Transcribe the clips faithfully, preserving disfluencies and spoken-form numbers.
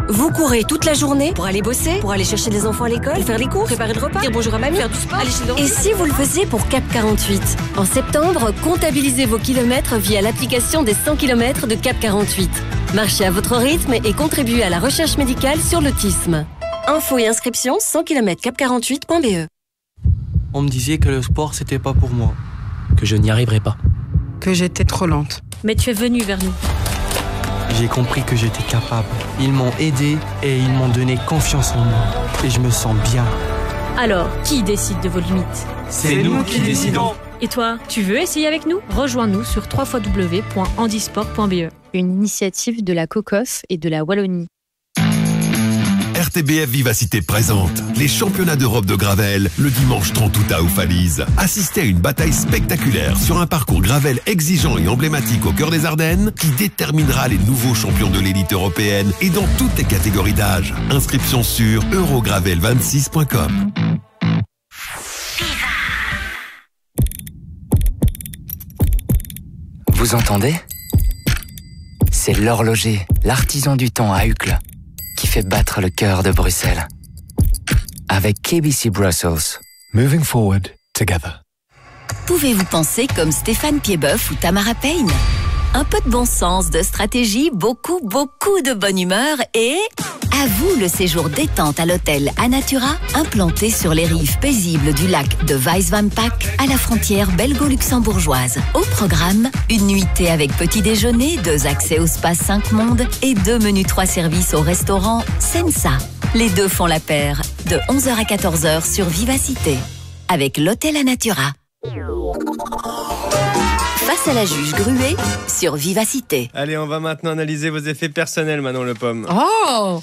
Vous courez toute la journée pour aller bosser, pour aller chercher les enfants à l'école, faire les cours, préparer le repas, dire bonjour à mamie, faire du sport, aller chez le dentiste. Et si vous le faisiez pour Cap quarante-huit? En septembre, comptabilisez vos kilomètres via l'application des cent kilomètres de Cap quarante-huit. Marchez à votre rythme et contribuez à la recherche médicale sur l'autisme. Infos et inscriptions cent kilomètres cap quarante-huit point b e. On me disait que le sport, c'était pas pour moi, que je n'y arriverais pas. Que j'étais trop lente. Mais tu es venu vers nous. J'ai compris que j'étais capable. Ils m'ont aidé et ils m'ont donné confiance en moi. Et je me sens bien. Alors, qui décide de vos limites? C'est nous qui décidons. Et toi, tu veux essayer avec nous? Rejoins-nous sur w w w point handisport point b e. Une initiative de la COCOF et de la Wallonie. R T B F Vivacité présente les championnats d'Europe de Gravel le dimanche trente août à Oufalise. Assistez à une bataille spectaculaire sur un parcours Gravel exigeant et emblématique au cœur des Ardennes qui déterminera les nouveaux champions de l'élite européenne et dans toutes les catégories d'âge. Inscription sur eurogravel vingt-six point com. Vous entendez? C'est l'horloger, l'artisan du temps à Uccle, qui fait battre le cœur de Bruxelles. Avec K B C Brussels. Moving forward together. Pouvez-vous penser comme Stéphane Piedboeuf ou Tamara Payne? Un peu de bon sens, de stratégie, beaucoup, beaucoup de bonne humeur et... À vous le séjour détente à l'hôtel Anatura, implanté sur les rives paisibles du lac de Weiswampak à la frontière belgo-luxembourgeoise. Au programme, une nuitée avec petit déjeuner, deux accès au spa cinq mondes et deux menus trois services au restaurant Sensa. Les deux font la paire, de onze heures à quatorze heures sur Vivacité, avec l'hôtel Anatura. Face à la juge Gruet sur Vivacité. Allez, on va maintenant analyser vos effets personnels, Manon Le Pomme. Oh!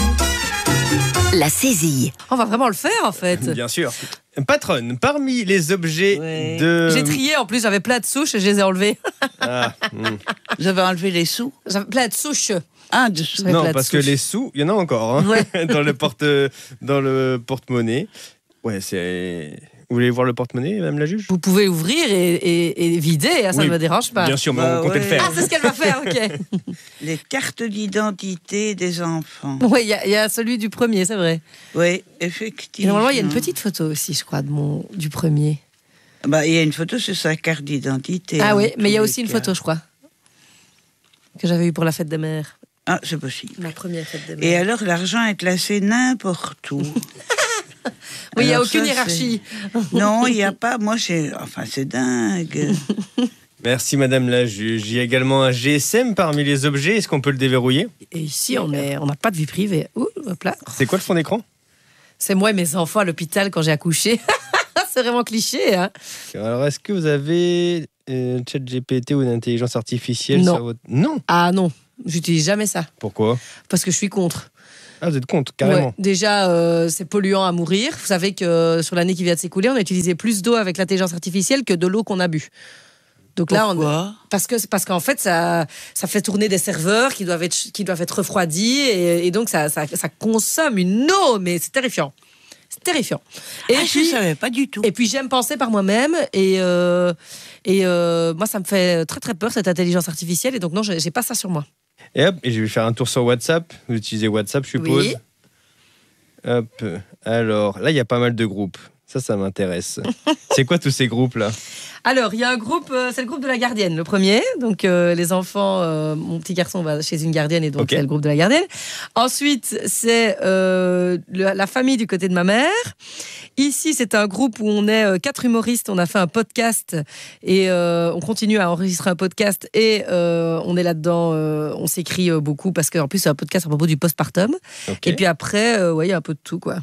La saisie. On va vraiment le faire, en fait. Bien sûr. Patronne, parmi les objets ouais. de... J'ai trié, en plus, j'avais plein de souches et je les ai enlevées. Ah, hmm. J'avais enlevé les sous. J'avais plein de souches. Ah, de sous. Non, parce que les sous, il y en a encore, hein, ouais. dans le porte, dans le porte-monnaie. Ouais, c'est... Vous voulez voir le porte-monnaie, Madame la juge? Vous pouvez ouvrir et, et, et vider, hein, ça oui, ne me dérange pas. Bien sûr, mais bah on comptait ouais. le faire. Ah, c'est ce qu'elle va faire, ok. Les cartes d'identité des enfants. Oui, il y, y a celui du premier, c'est vrai. Oui, effectivement. Et normalement, il y a une petite photo aussi, je crois, de mon, du premier. Bah, il y a une photo sur sa carte d'identité. Ah oui, mais il y a aussi une photo, je crois, que j'avais eue pour la fête des mères. Ah, c'est possible. Ma première fête des mères. Et alors, l'argent est placé n'importe où. Oui, il n'y a aucune ça, hiérarchie. C'est... Non, il n'y a pas. Moi, c'est... Enfin, c'est dingue. Merci, Madame la juge. Il y a également un G S M parmi les objets. Est-ce qu'on peut le déverrouiller? Et ici, on est... on n'a pas de vie privée. Ouh, hop là. C'est quoi le fond d'écran? C'est moi et mes enfants à l'hôpital quand j'ai accouché. C'est vraiment cliché, hein. Alors, est-ce que vous avez euh, ChatGPT ou une intelligence artificielle non. sur votre... Non. Ah non, j'utilise jamais ça. Pourquoi? Parce que je suis contre. Ah, vous êtes contre, carrément. Ouais, déjà, euh, c'est polluant à mourir. Vous savez que euh, sur l'année qui vient de s'écouler, on a utilisé plus d'eau avec l'intelligence artificielle que de l'eau qu'on a bu. Donc Pourquoi? là, on... parce que parce qu'en fait, ça ça fait tourner des serveurs qui doivent être qui doivent être refroidis et, et donc ça, ça ça consomme une eau, mais c'est terrifiant. C'est terrifiant. Et ah, puis, je ne savais pas du tout. Et puis j'aime penser par moi-même et euh, et euh, moi ça me fait très très peur cette intelligence artificielle et donc non, j'ai, j'ai pas ça sur moi. Et hop, et je vais faire un tour sur WhatsApp. Vous utilisez WhatsApp, je suppose. Oui. Hop. Alors, là, il y a pas mal de groupes. Ça, ça m'intéresse. C'est quoi tous ces groupes-là? Alors, il y a un groupe, euh, c'est le groupe de la gardienne, le premier. Donc, euh, les enfants, euh, mon petit garçon va chez une gardienne et donc okay. C'est le groupe de la gardienne. Ensuite, c'est euh, le, la famille du côté de ma mère. Ici, c'est un groupe où on est euh, quatre humoristes. On a fait un podcast et euh, on continue à enregistrer un podcast et euh, on est là-dedans. Euh, on s'écrit euh, beaucoup parce qu'en plus, c'est un podcast à propos du postpartum. Okay. Et puis après, euh, ouais, il y a un peu de tout, quoi.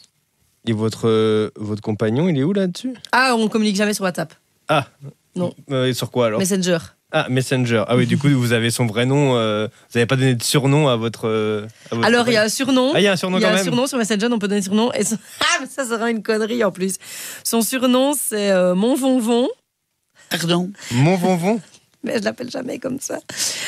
Et votre, euh, votre compagnon, il est où là-dessus? Ah, on ne communique jamais sur WhatsApp. Ah, non. Euh, sur quoi alors? Messenger. Ah, Messenger. Ah oui, du coup, vous avez son vrai nom. Euh, vous n'avez pas donné de surnom à votre. Euh, à votre alors, il y a un surnom. Ah, il y a un surnom quand même. Il y a un surnom sur Messenger, on peut donner un surnom. Et son... Ah, mais ça sera une connerie en plus. Son surnom, c'est euh, Mon Vonvon. Pardon? Mon Vonvon? Mais je l'appelle jamais comme ça.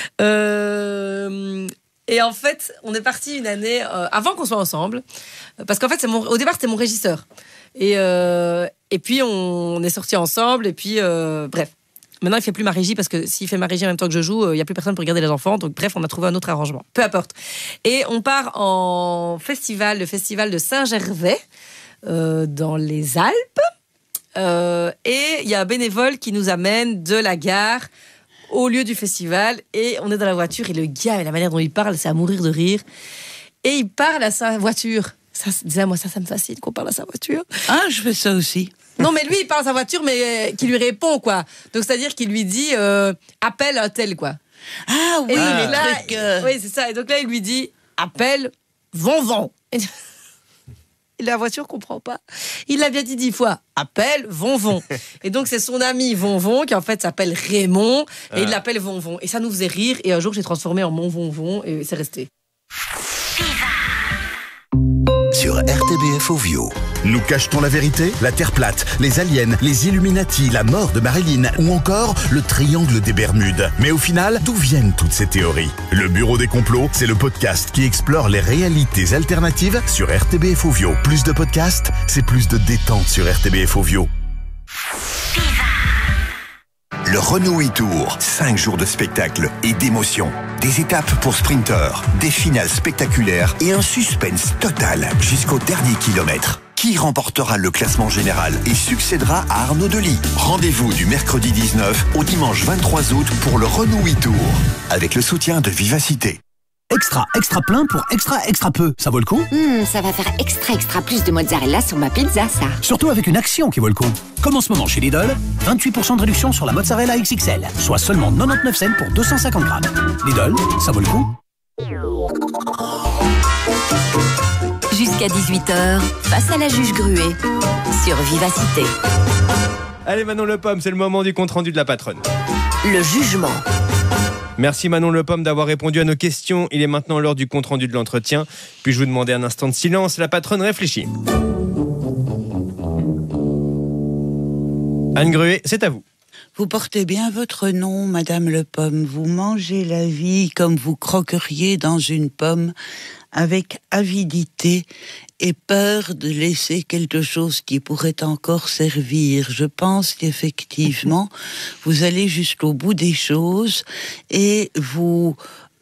Euh. Et en fait, on est parti une année euh, avant qu'on soit ensemble, parce qu'en fait, c'est mon, au départ, c'était mon régisseur. Et, euh, et puis, on est sortis ensemble, et puis, euh, bref. Maintenant, il fait plus ma régie parce que s'il fait ma régie en même temps que je joue, il n'y a plus personne pour regarder les enfants. Donc, bref, on a trouvé un autre arrangement. Peu importe. Et on part en festival, le festival de Saint-Gervais, euh, dans les Alpes. Euh, et il y a un bénévole qui nous amène de la gare au lieu du festival. Et on est dans la voiture. Et le gars, la manière dont il parle, c'est à mourir de rire. Et il parle à sa voiture. Ça, déjà, moi, ça, ça me fascine qu'on parle à sa voiture. Ah, je fais ça aussi. Non, mais lui, il parle à sa voiture, mais euh, qui lui répond, quoi. Donc, c'est-à-dire qu'il lui dit euh, appelle un tel, quoi. Ah oui, et donc, ah. là, truc, euh... oui, c'est ça. Et donc là, il lui dit appelle Vonvon. Et la voiture comprend pas. Il l'a bien dit dix fois. Appelle Vonvon. Et donc, c'est son ami Vonvon qui, en fait, s'appelle Raymond. Et ah. il l'appelle Vonvon. Et ça nous faisait rire. Et un jour, j'ai transformé en mon Vonvon. Et c'est resté. Sur R T B F Ovio. Nous cachetons la vérité, la Terre plate, les aliens, les Illuminati, la mort de Marilyn ou encore le triangle des Bermudes. Mais au final, d'où viennent toutes ces théories? Le Bureau des complots, c'est le podcast qui explore les réalités alternatives sur R T B F Ovio. Plus de podcasts, c'est plus de détente sur R T B F Ovio. Le Renault e-Tour, cinq jours de spectacle et d'émotion. Des étapes pour sprinteurs, des finales spectaculaires et un suspense total jusqu'au dernier kilomètre. Qui remportera le classement général et succédera à Arnaud Delis? Rendez-vous du mercredi dix-neuf au dimanche vingt-trois août pour le Renault e-Tour, avec le soutien de Vivacité. Extra, extra plein pour extra, extra peu. Ça vaut le coup? mmh, Ça va faire extra, extra plus de mozzarella sur ma pizza, ça. Surtout avec une action qui vaut le coup. Comme en ce moment chez Lidl, vingt-huit pour cent de réduction sur la mozzarella X X L, soit seulement quatre-vingt-dix-neuf cents pour deux cent cinquante grammes. Lidl, ça vaut le coup. Jusqu'à dix-huit heures, face à la juge Gruet, sur Vivacité. Allez Manon Le Pomme, c'est le moment du compte-rendu de la patronne. Le jugement. Merci Manon Le Pomme d'avoir répondu à nos questions. Il est maintenant l'heure du compte-rendu de l'entretien. Puis-je vous demander un instant de silence? La patronne réfléchit. Anne Gruet, c'est à vous. Vous portez bien votre nom, Madame Le Pomme. Vous mangez la vie comme vous croqueriez dans une pomme, avec avidité et peur de laisser quelque chose qui pourrait encore servir. Je pense qu'effectivement, vous allez jusqu'au bout des choses et vous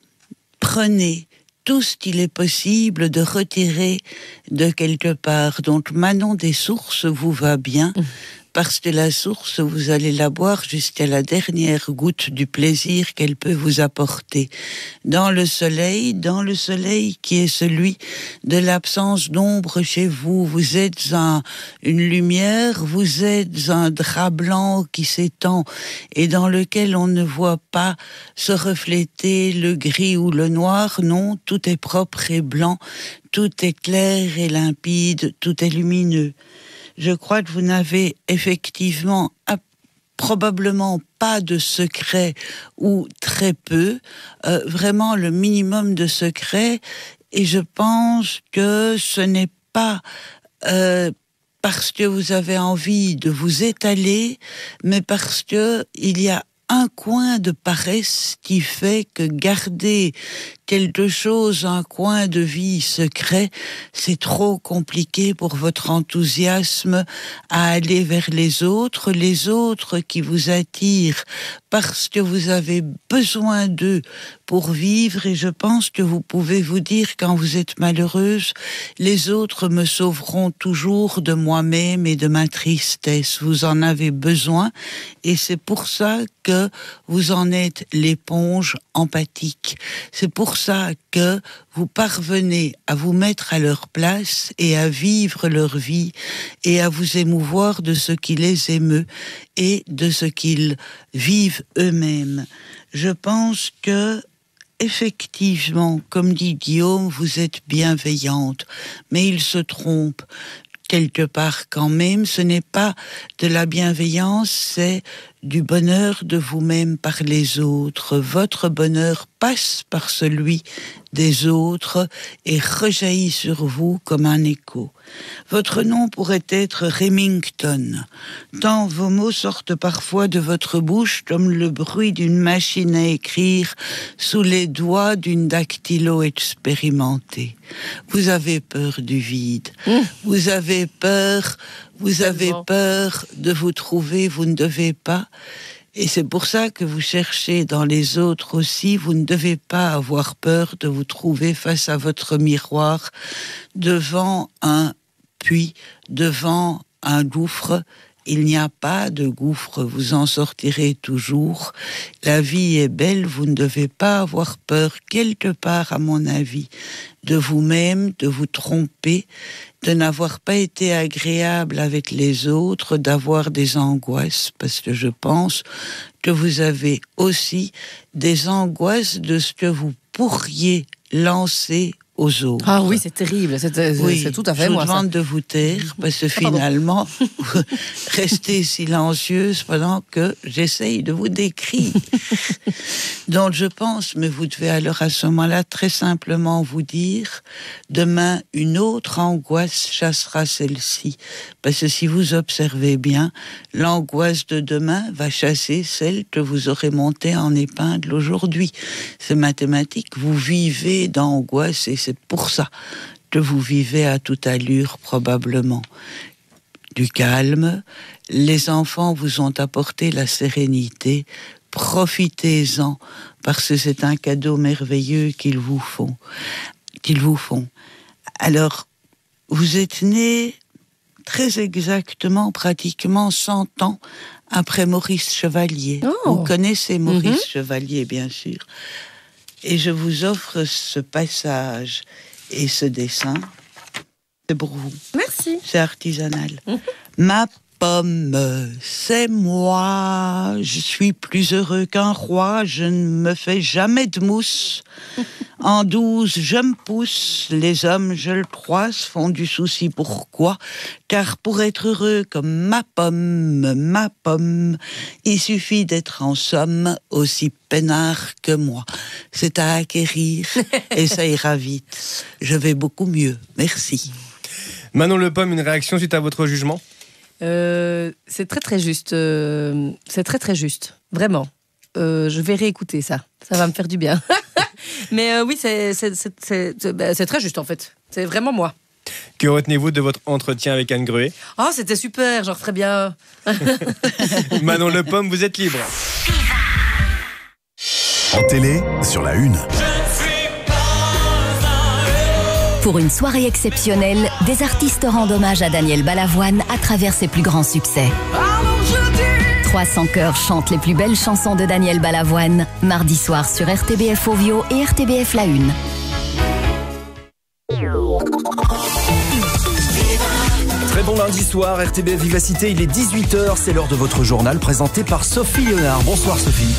prenez tout ce qu'il est possible de retirer de quelque part. Donc Manon des Sources vous va bien. Parce que la source, vous allez la boire jusqu'à la dernière goutte du plaisir qu'elle peut vous apporter. Dans le soleil, dans le soleil qui est celui de l'absence d'ombre chez vous, vous êtes un, une lumière, vous êtes un drap blanc qui s'étend et dans lequel on ne voit pas se refléter le gris ou le noir. Non, tout est propre et blanc, tout est clair et limpide, tout est lumineux. Je crois que vous n'avez effectivement probablement pas de secret ou très peu, euh, vraiment le minimum de secret. Et je pense que ce n'est pas euh, parce que vous avez envie de vous étaler, mais parce que il y a un coin de paresse qui fait que garder quelque chose, un coin de vie secret, c'est trop compliqué pour votre enthousiasme à aller vers les autres, les autres qui vous attirent parce que vous avez besoin d'eux pour vivre. Et je pense que vous pouvez vous dire quand vous êtes malheureuse, les autres me sauveront toujours de moi-même et de ma tristesse. Vous en avez besoin et c'est pour ça que vous en êtes l'éponge empathique. C'est pour ça que vous parvenez à vous mettre à leur place et à vivre leur vie et à vous émouvoir de ce qui les émeut et de ce qu'ils vivent eux-mêmes. Je pense que effectivement, comme dit Guillaume, vous êtes bienveillante, mais il se trompe. Quelque part quand même, ce n'est pas de la bienveillance, c'est du bonheur de vous-même par les autres. Votre bonheur passe par celui des autres et rejaillit sur vous comme un écho. Votre nom pourrait être Remington, tant vos mots sortent parfois de votre bouche comme le bruit d'une machine à écrire sous les doigts d'une dactylo expérimentée. Vous avez peur du vide, mmh. vous avez peur, vous avez peur de vous trouver, vous ne devez pas. Et c'est pour ça que vous cherchez dans les autres aussi. Vous ne devez pas avoir peur de vous trouver face à votre miroir, devant un puits, devant un gouffre. Il n'y a pas de gouffre, vous en sortirez toujours. La vie est belle, vous ne devez pas avoir peur, quelque part à mon avis, de vous-même, de vous tromper, de n'avoir pas été agréable avec les autres, d'avoir des angoisses, parce que je pense que vous avez aussi des angoisses de ce que vous pourriez lancer aux autres. Ah oui, c'est terrible, c'est, c'est, oui, c'est tout à fait je moi. Je vous demande ça. de vous taire, parce que finalement, restez silencieuse pendant que j'essaye de vous décrire. Donc je pense, mais vous devez alors à ce moment-là très simplement vous dire, demain, une autre angoisse chassera celle-ci. Parce que si vous observez bien, l'angoisse de demain va chasser celle que vous aurez montée en épingle aujourd'hui. C'est mathématique, vous vivez d'angoisse et c'est pour ça que vous vivez à toute allure probablement. Du calme, les enfants vous ont apporté la sérénité, profitez-en parce que c'est un cadeau merveilleux qu'ils vous font. Qu'ils vous font. Alors, vous êtes né très exactement, pratiquement cent ans après Maurice Chevalier. Oh. Vous connaissez Maurice Mm-hmm. Chevalier, bien sûr. Et je vous offre ce passage et ce dessin. C'est pour vous. Merci. C'est artisanal. Mmh. Ma pomme, c'est moi. Je suis plus heureux qu'un roi. Je ne me fais jamais de mousse. En douze, je me pousse. Les hommes, je le crois, se font du souci. Pourquoi ? Car pour être heureux comme ma pomme, ma pomme, il suffit d'être en somme aussi peinard que moi. C'est à acquérir et ça ira vite. Je vais beaucoup mieux. Merci. Manon Le Pomme, une réaction suite à votre jugement ? Euh, c'est très très juste. Euh, c'est très très juste. Vraiment. Euh, je vais réécouter ça. Ça va me faire du bien. Mais euh, oui, c'est, c'est, c'est, c'est, c'est, bah, c'est très juste en fait. C'est vraiment moi. Que retenez-vous de votre entretien avec Anne Gruet ? Oh, c'était super, j'en referais bien. Manon Le Pomme, vous êtes libre. En télé, sur la une. Pour une soirée exceptionnelle, des artistes rendent hommage à Daniel Balavoine à travers ses plus grands succès. trois cents chœurs chantent les plus belles chansons de Daniel Balavoine, mardi soir sur R T B F Ovio et R T B F La Une. Très bon lundi soir, R T B F Vivacité, il est dix-huit heures, c'est l'heure de votre journal présenté par Sophie Léonard. Bonsoir Sophie.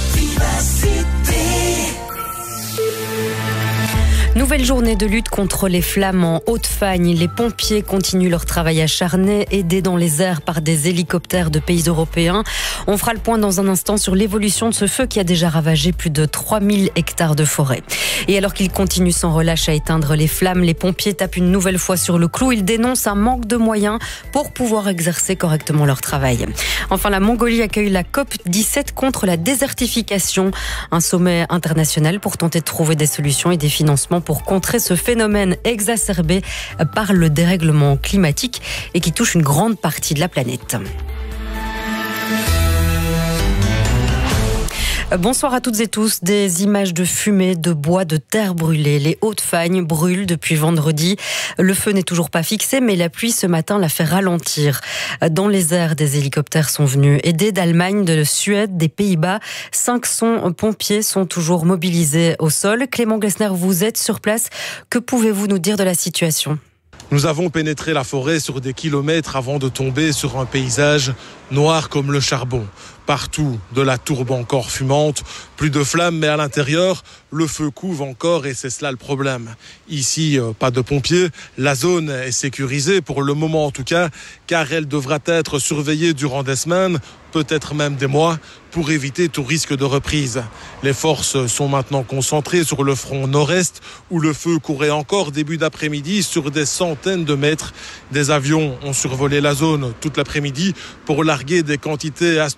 Nouvelle journée de lutte contre les flammes en Haute-Fagne. Les pompiers continuent leur travail acharné, aidés dans les airs par des hélicoptères de pays européens. On fera le point dans un instant sur l'évolution de ce feu qui a déjà ravagé plus de trois mille hectares de forêt. Et alors qu'ils continuent sans relâche à éteindre les flammes, les pompiers tapent une nouvelle fois sur le clou. Ils dénoncent un manque de moyens pour pouvoir exercer correctement leur travail. Enfin, la Mongolie accueille la COP dix-sept contre la désertification. Un sommet international pour tenter de trouver des solutions et des financements pour contrer ce phénomène exacerbé par le dérèglement climatique et qui touche une grande partie de la planète. Bonsoir à toutes et tous. Des images de fumée, de bois, de terre brûlée. Les Hauts-de-Fagne brûlent depuis vendredi. Le feu n'est toujours pas fixé, mais la pluie ce matin l'a fait ralentir. Dans les airs, des hélicoptères sont venus aider d'Allemagne, de Suède, des Pays-Bas. cinq cents pompiers sont toujours mobilisés au sol. Clément Glessner, vous êtes sur place. Que pouvez-vous nous dire de la situation ? Nous avons pénétré la forêt sur des kilomètres avant de tomber sur un paysage noir comme le charbon. Partout, de la tourbe encore fumante, plus de flammes, mais à l'intérieur, le feu couve encore et c'est cela le problème. Ici, pas de pompiers, la zone est sécurisée pour le moment en tout cas, car elle devra être surveillée durant des semaines, peut-être même des mois, pour éviter tout risque de reprise. Les forces sont maintenant concentrées sur le front nord-est, où le feu courait encore début d'après-midi sur des centaines de mètres. Des avions ont survolé la zone toute l'après-midi pour larguer des quantités astronomiques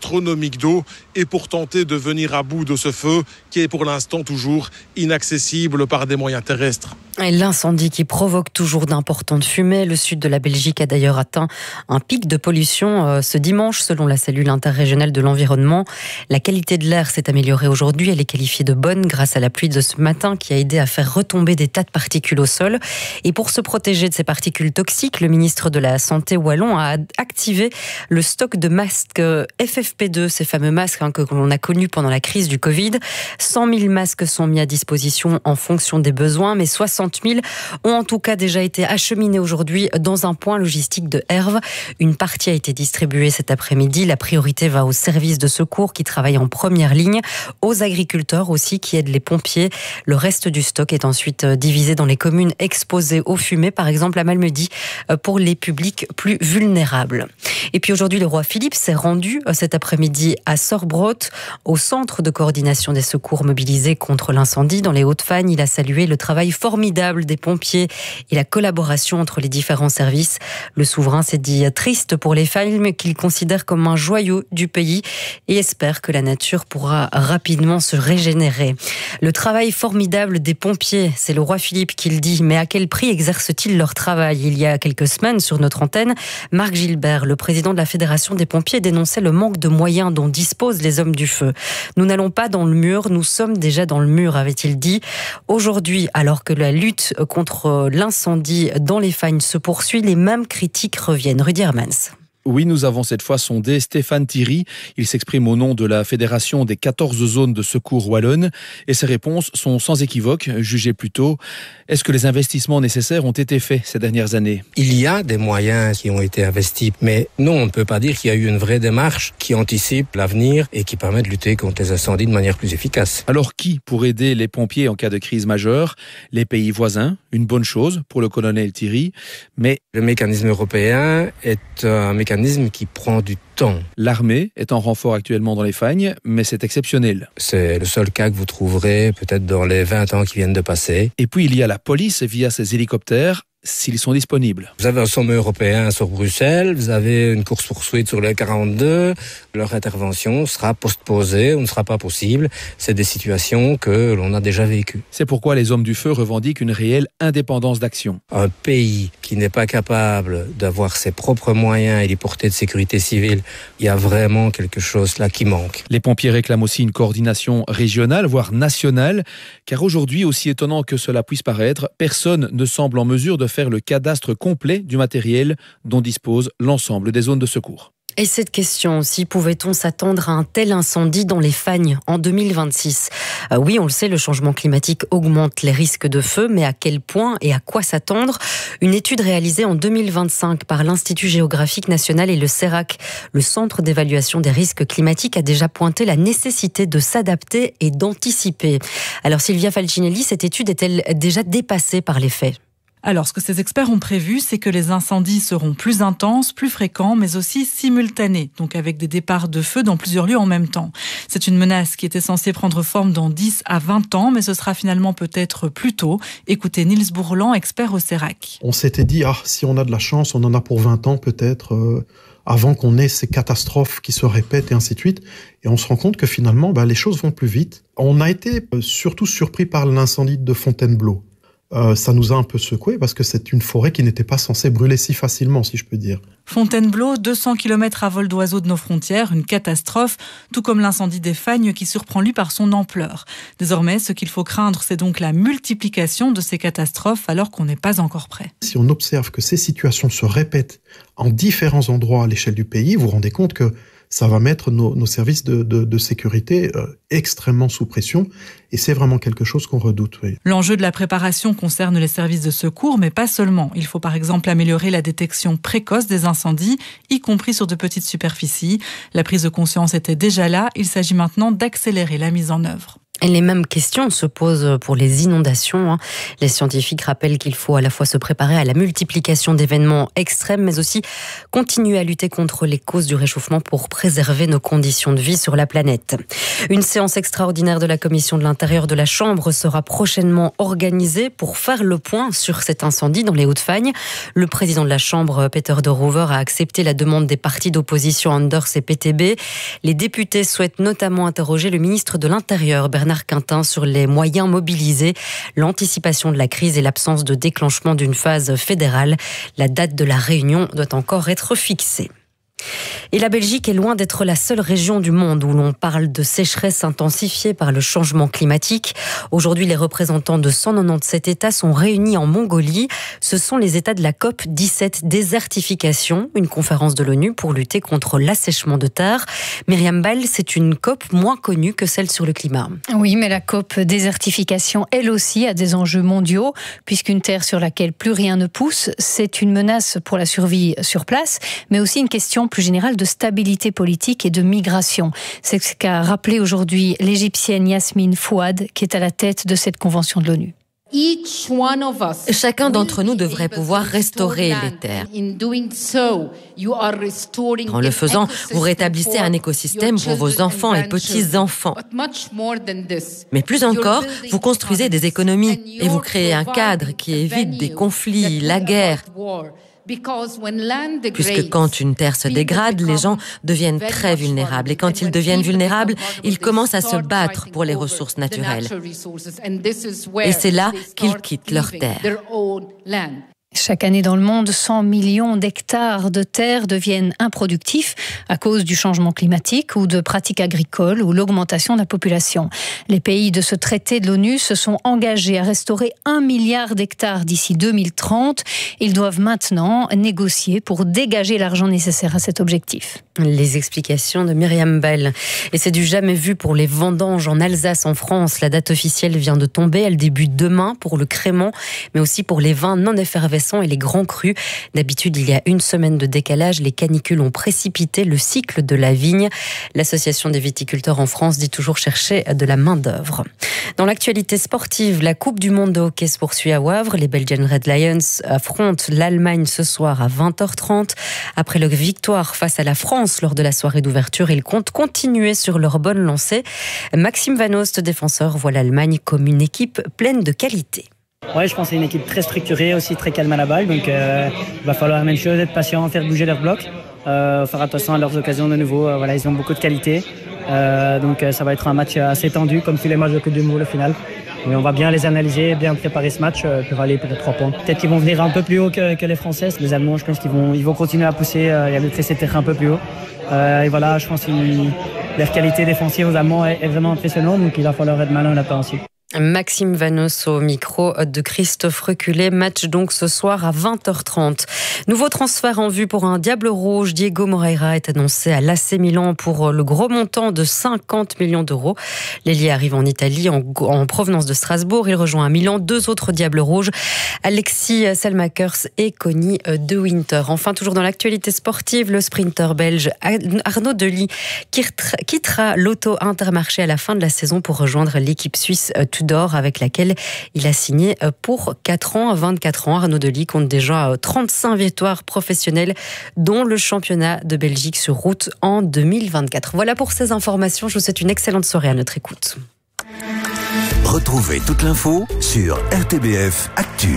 économique d'eau et pour tenter de venir à bout de ce feu qui est pour l'instant toujours inaccessible par des moyens terrestres. Et l'incendie qui provoque toujours d'importantes fumées. Le sud de la Belgique a d'ailleurs atteint un pic de pollution euh, ce dimanche, selon la cellule interrégionale de l'environnement. La qualité de l'air s'est améliorée aujourd'hui. Elle est qualifiée de bonne grâce à la pluie de ce matin qui a aidé à faire retomber des tas de particules au sol. Et pour se protéger de ces particules toxiques, le ministre de la Santé wallon a activé le stock de masques F F P deux, ces fameux masques hein, que l'on a connus pendant la crise du Covid. cent mille masques sont mis à disposition en fonction des besoins, mais soixante mille ont en tout cas déjà été acheminés aujourd'hui dans un point logistique de Herve. Une partie a été distribuée cet après-midi. La priorité va aux services de secours qui travaillent en première ligne, aux agriculteurs aussi qui aident les pompiers. Le reste du stock est ensuite divisé dans les communes exposées aux fumées, par exemple à Malmedy, pour les publics plus vulnérables. Et puis aujourd'hui, le roi Philippe s'est rendu cet après-midi à Sorbrot, au centre de coordination des secours mobilisés contre l'incendie dans les Hauts-de-Fagne. Il a salué le travail formidable des pompiers et la collaboration entre les différents services. Le souverain s'est dit triste pour les femmes qu'il considère comme un joyau du pays et espère que la nature pourra rapidement se régénérer. Le travail formidable des pompiers, c'est le roi Philippe qui le dit, mais à quel prix exercent-ils leur travail ? Il y a quelques semaines, sur notre antenne, Marc Gilbert, le président de la Fédération des pompiers, dénonçait le manque de moyens dont disposent les hommes du feu. Nous n'allons pas dans le mur, nous sommes déjà dans le mur, avait-il dit. Aujourd'hui, alors que la lutte contre l'incendie dans les Fagnes se poursuit, les mêmes critiques reviennent. Rudy Hermans. Oui, nous avons cette fois sondé Stéphane Thierry. Il s'exprime au nom de la Fédération des quatorze zones de secours wallonnes et ses réponses sont sans équivoque. Jugez plutôt, est-ce que les investissements nécessaires ont été faits ces dernières années ? Il y a des moyens qui ont été investis, mais non, on ne peut pas dire qu'il y a eu une vraie démarche qui anticipe l'avenir et qui permet de lutter contre les incendies de manière plus efficace. Alors qui pour aider les pompiers en cas de crise majeure ? Les pays voisins, une bonne chose pour le colonel Thierry, mais... Le mécanisme européen est un mécanisme qui prend du temps. L'armée est en renfort actuellement dans les Fagnes, mais c'est exceptionnel. C'est le seul cas que vous trouverez peut-être dans les vingt ans qui viennent de passer. Et puis il y a la police via ses hélicoptères, s'ils sont disponibles. Vous avez un sommet européen sur Bruxelles, vous avez une course-poursuite sur les quarante-deux, leur intervention sera postposée ou ne sera pas possible. C'est des situations que l'on a déjà vécues. C'est pourquoi les hommes du feu revendiquent une réelle indépendance d'action. Un pays qui n'est pas capable d'avoir ses propres moyens et les portées de sécurité civile, il y a vraiment quelque chose là qui manque. Les pompiers réclament aussi une coordination régionale, voire nationale, car aujourd'hui, aussi étonnant que cela puisse paraître, personne ne semble en mesure de faire le cadastre complet du matériel dont dispose l'ensemble des zones de secours. Et cette question aussi, pouvait-on s'attendre à un tel incendie dans les Fagnes en deux mille vingt-six ? euh, Oui, on le sait, le changement climatique augmente les risques de feu, mais à quel point et à quoi s'attendre ? Une étude réalisée en deux mille vingt-cinq par l'Institut géographique national et le CERAC, le Centre d'évaluation des risques climatiques, a déjà pointé la nécessité de s'adapter et d'anticiper. Alors Sylvia Falcinelli, cette étude est-elle déjà dépassée par les faits ? Alors, ce que ces experts ont prévu, c'est que les incendies seront plus intenses, plus fréquents, mais aussi simultanés, donc avec des départs de feu dans plusieurs lieux en même temps. C'est une menace qui était censée prendre forme dans dix à vingt ans, mais ce sera finalement peut-être plus tôt. Écoutez Niels Bourlan, expert au CERAC. On s'était dit, ah, si on a de la chance, on en a pour vingt ans peut-être, euh, avant qu'on ait ces catastrophes qui se répètent et ainsi de suite. Et on se rend compte que finalement, bah, les choses vont plus vite. On a été euh, surtout surpris par l'incendie de Fontainebleau. Euh, ça nous a un peu secoué parce que c'est une forêt qui n'était pas censée brûler si facilement, si je peux dire. Fontainebleau, deux cents kilomètres à vol d'oiseau de nos frontières, une catastrophe, tout comme l'incendie des Fagnes qui surprend lui par son ampleur. Désormais, ce qu'il faut craindre, c'est donc la multiplication de ces catastrophes alors qu'on n'est pas encore prêt. Si on observe que ces situations se répètent en différents endroits à l'échelle du pays, vous vous rendez compte que ça va mettre nos, nos services de, de, de sécurité euh, extrêmement sous pression. Et c'est vraiment quelque chose qu'on redoute. Oui. L'enjeu de la préparation concerne les services de secours, mais pas seulement. Il faut par exemple améliorer la détection précoce des incendies, y compris sur de petites superficies. La prise de conscience était déjà là. Il s'agit maintenant d'accélérer la mise en œuvre. Et les mêmes questions se posent pour les inondations. Les scientifiques rappellent qu'il faut à la fois se préparer à la multiplication d'événements extrêmes, mais aussi continuer à lutter contre les causes du réchauffement pour préserver nos conditions de vie sur la planète. Une séance extraordinaire de la Commission de l'Intérieur de la Chambre sera prochainement organisée pour faire le point sur cet incendie dans les Hauts-de-Fagne. Le président de la Chambre, Peter de Roover, a accepté la demande des partis d'opposition Anders et P T B. Les députés souhaitent notamment interroger le ministre de l'Intérieur, Bernard Quintin, sur les moyens mobilisés, l'anticipation de la crise et l'absence de déclenchement d'une phase fédérale. La date de la réunion doit encore être fixée. Et la Belgique est loin d'être la seule région du monde où l'on parle de sécheresse intensifiée par le changement climatique. Aujourd'hui, les représentants de cent quatre-vingt-dix-sept États sont réunis en Mongolie. Ce sont les États de la COP dix-sept Désertification, une conférence de l'ONU pour lutter contre l'assèchement de terre. Myriam Ball, c'est une COP moins connue que celle sur le climat. Oui, mais la COP Désertification, elle aussi, a des enjeux mondiaux, puisqu'une terre sur laquelle plus rien ne pousse, c'est une menace pour la survie sur place, mais aussi une question plus générale de stabilité politique et de migration. C'est ce qu'a rappelé aujourd'hui l'Égyptienne Yasmine Fouad, qui est à la tête de cette convention de l'ONU. Chacun d'entre nous devrait pouvoir restaurer les terres. En le faisant, vous rétablissez un écosystème pour vos enfants et petits-enfants. Mais plus encore, vous construisez des économies et vous créez un cadre qui évite des conflits, la guerre. Puisque quand une terre se dégrade, les gens deviennent très vulnérables. Et quand ils deviennent vulnérables, ils commencent à se battre pour les ressources naturelles. Et c'est là qu'ils quittent leur terre. Chaque année dans le monde, cent millions d'hectares de terres deviennent improductifs à cause du changement climatique ou de pratiques agricoles ou l'augmentation de la population. Les pays de ce traité de l'ONU se sont engagés à restaurer un milliard d'hectares d'ici deux mille trente. Ils doivent maintenant négocier pour dégager l'argent nécessaire à cet objectif. Les explications de Myriam Ball. Et c'est du jamais vu pour les vendanges en Alsace, en France. La date officielle vient de tomber. Elle débute demain pour le crément, mais aussi pour les vins non effervescents et les grands crus. D'habitude, il y a une semaine de décalage. Les canicules ont précipité le cycle de la vigne. L'Association des viticulteurs en France dit toujours chercher de la main-d'œuvre. Dans l'actualité sportive, la Coupe du monde de hockey se poursuit à Wavre. Les Belgian Red Lions affrontent l'Allemagne ce soir à vingt heures trente. Après leur victoire face à la France lors de la soirée d'ouverture, ils comptent continuer sur leur bonne lancée. Maxime Van Oost, défenseur, voit l'Allemagne comme une équipe pleine de qualité. Ouais, je pense que c'est une équipe très structurée, aussi très calme à la balle. Donc, euh, il va falloir la même chose, être patient, faire bouger leur bloc, euh, faire attention à leurs occasions de nouveau. Euh, voilà, ils ont beaucoup de qualité. Euh, donc, euh, ça va être un match assez tendu, comme tous les matchs de Coupe du Monde au final. Mais on va bien les analyser, bien préparer ce match euh, pour aller pour les trois points. Peut-être qu'ils vont venir un peu plus haut que, que les Français. Les Allemands, je pense qu'ils vont, ils vont continuer à pousser euh, et à maîtriser cette terre un peu plus haut. Euh, et voilà, je pense que leur qualité défensive aux Allemands est, est vraiment impressionnante. Donc, il va falloir être malin là-dedans aussi. Maxime Van Oost au micro de Christophe Reculé. Match donc ce soir à vingt heures trente. Nouveau transfert en vue pour un Diable Rouge. Diego Moreira est annoncé à l'A C Milan pour le gros montant de cinquante millions d'euros. L'ailier arrive en Italie en, en provenance de Strasbourg. Il rejoint à Milan deux autres Diables Rouges, Alexis Selmakers et Connie De Winter. Enfin, toujours dans l'actualité sportive, le sprinter belge Arnaud Delis quittera l'Auto Intermarché à la fin de la saison pour rejoindre l'équipe suisse Tudor, avec laquelle il a signé pour quatre ans. vingt-quatre ans, Arnaud Delis compte déjà trente-cinq victoires professionnelles, dont le championnat de Belgique sur route en deux mille vingt-quatre. Voilà pour ces informations. Je vous souhaite une excellente soirée à notre écoute. Retrouvez toute l'info sur R T B F Actu.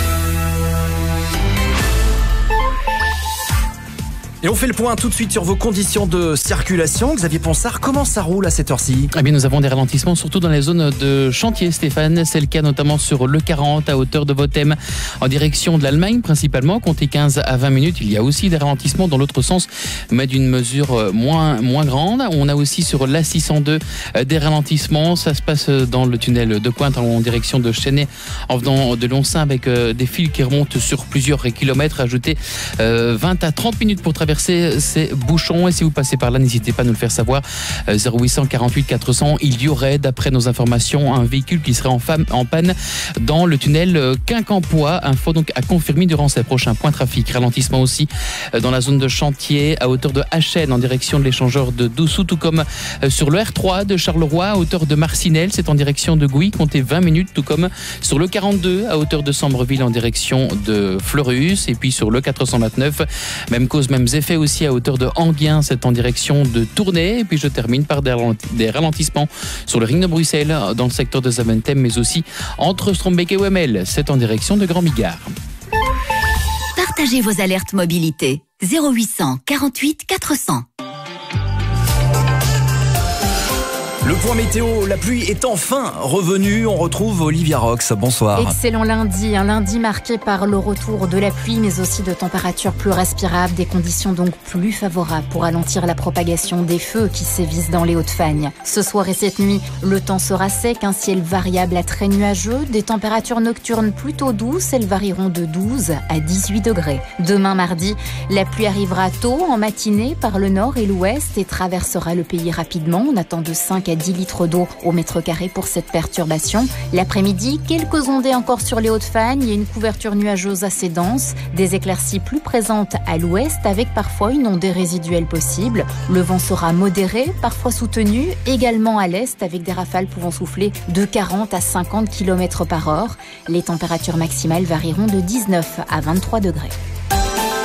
Et on fait le point tout de suite sur vos conditions de circulation. Xavier Ponsard, comment ça roule à cette heure-ci ? Eh bien, nous avons des ralentissements, surtout dans les zones de chantier, Stéphane. C'est le cas notamment sur le quarante à hauteur de Bothème, en direction de l'Allemagne principalement. Comptez quinze à vingt minutes. Il y a aussi des ralentissements dans l'autre sens, mais d'une mesure moins, moins grande. On a aussi sur l'A six cent deux des ralentissements. Ça se passe dans le tunnel de Pointe en direction de Chênay, en venant de Loncin, avec des fils qui remontent sur plusieurs kilomètres. Ajoutez vingt à trente minutes pour traverser traverser ces bouchons. Et si vous passez par là, n'hésitez pas à nous le faire savoir. zéro huit cent quarante-huit quatre cents. Il y aurait, d'après nos informations, un véhicule qui serait en, femme, en panne dans le tunnel Quincampoix. Info donc à confirmer durant ces prochains points trafic. Ralentissement aussi dans la zone de chantier à hauteur de Hachen en direction de l'échangeur de Doussou, tout comme sur le R trois de Charleroi à hauteur de Marcinelle. C'est en direction de Gouy, comptez vingt minutes, tout comme sur le quarante-deux à hauteur de Sambreville en direction de Fleurus. Et puis sur le quatre cent vingt-neuf, même cause, mêmes effets aussi à hauteur de Anguien, c'est en direction de Tournai. Et puis je termine par des ralentissements sur le ring de Bruxelles dans le secteur de Zaventem, mais aussi entre Strombeek et Wemmel, c'est en direction de Grand Bigard. Partagez vos alertes mobilité. zéro huit cent quarante-huit quatre cents. Le point météo, la pluie est enfin revenue. On retrouve Olivia Rox. Bonsoir. Excellent lundi, un lundi marqué par le retour de la pluie, mais aussi de températures plus respirables, des conditions donc plus favorables pour ralentir la propagation des feux qui sévissent dans les Hauts-de-Fagne. Ce soir et cette nuit, le temps sera sec, un ciel variable à très nuageux, des températures nocturnes plutôt douces, elles varieront de douze à dix-huit degrés. Demain mardi, la pluie arrivera tôt en matinée par le nord et l'ouest et traversera le pays rapidement. On attend de cinq à dix litres d'eau au mètre carré pour cette perturbation. L'après-midi, quelques ondées encore sur les Hauts-de-Fagne et une couverture nuageuse assez dense. Des éclaircies plus présentes à l'ouest avec parfois une ondée résiduelle possible. Le vent sera modéré, parfois soutenu, également à l'est avec des rafales pouvant souffler de quarante à cinquante kilomètres par heure. Les températures maximales varieront de dix-neuf à vingt-trois degrés.